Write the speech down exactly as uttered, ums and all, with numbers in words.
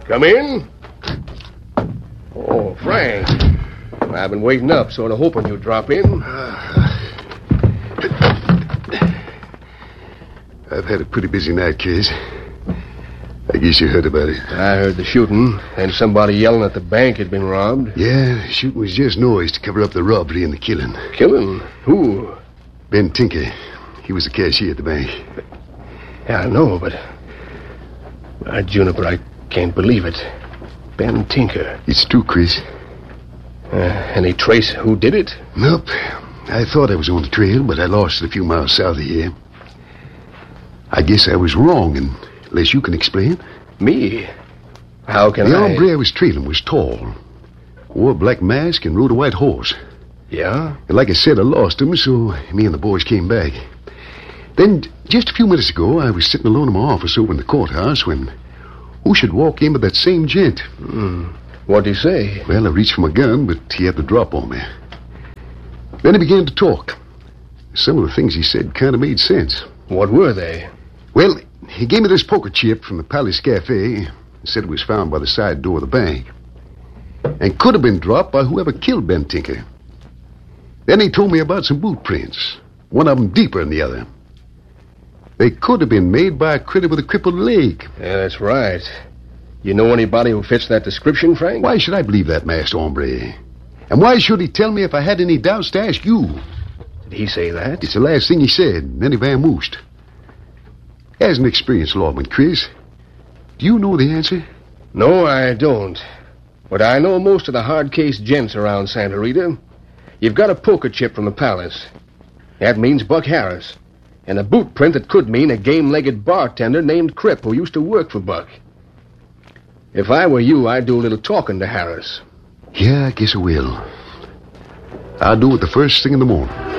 Come in. Oh, Frank. I've been waiting up, sort of hoping you'd drop in. I've had a pretty busy night, Case. I guess you heard about it. I heard the shooting, and somebody yelling at the bank had been robbed. Yeah, the shooting was just noise to cover up the robbery and the killing. Killing? Who? Ben Tinker. He was the cashier at the bank. Yeah, I know, but... Uh, Juniper, I can't believe it. Ben Tinker. It's true, Chris. Uh, any trace who did it? Nope. I thought I was on the trail, but I lost it a few miles south of here. I guess I was wrong, unless you can explain. Me? How can the I... The hombre I was trailing was tall. Wore a black mask and rode a white horse. Yeah? And like I said, I lost him, so me and the boys came back. Then, just a few minutes ago, I was sitting alone in my office over in the courthouse when who should walk in but that same gent. Hmm. What'd he say? Well, I reached for my gun, but he had the drop on me. Then he began to talk. Some of the things he said kind of made sense. What were they? Well, he gave me this poker chip from the Palace Cafe. Said it was found by the side door of the bank. And could have been dropped by whoever killed Ben Tinker. Then he told me about some boot prints. One of them deeper than the other. They could have been made by a critter with a crippled leg. Yeah, that's right. You know anybody who fits that description, Frank? Why should I believe that masked hombre? And why should he tell me if I had any doubts to ask you? Did he say that? It's the last thing he said. Then he vamoosed. As an experienced lawman, Chris, do you know the answer? No, I don't. But I know most of the hard-case gents around Santa Rita. You've got a poker chip from the Palace. That means Buck Harris. And a boot print that could mean a game-legged bartender named Cripp who used to work for Buck. If I were you, I'd do a little talking to Harris. Yeah, I guess I will. I'll do it the first thing in the morning.